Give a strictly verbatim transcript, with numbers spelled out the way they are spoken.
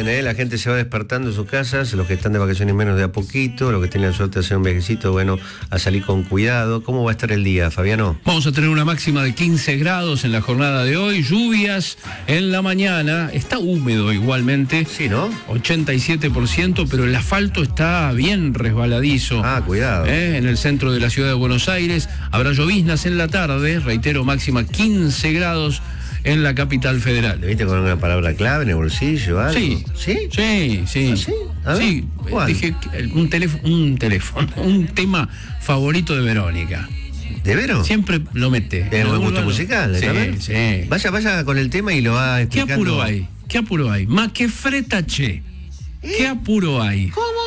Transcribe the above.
bien, ¿eh? La gente se va despertando en sus casas, los que están de vacaciones menos de a poquito, los que tienen la suerte de hacer un viajecito, bueno, a salir con cuidado. ¿Cómo va a estar el día, Fabiano? Vamos a tener una máxima de quince grados en la jornada de hoy, lluvias en la mañana, está húmedo igualmente. Sí, ¿no? ochenta y siete por ciento, pero el asfalto está bien resbaladizo. Ah, cuidado. ¿Eh? En el centro de la ciudad de Buenos Aires habrá lloviznas en la tarde, reitero, máxima quince grados en la capital federal. ¿Le viste con una palabra clave en el bolsillo? ¿Algo? Sí. ¿Sí? Sí, sí. ¿Ah, sí? A ver, sí, ¿cuál? dije un teléfono, un teléfono, un tema favorito de Verónica. ¿De Vero? Siempre lo mete. Tiene buen gusto musical, Sí, ¿también? sí. Vaya, vaya con el tema y lo va ¿Qué explicando. apuro hay? ¿Qué apuro hay? Ma que freta che. ¿Qué apuro hay? ¿Cómo?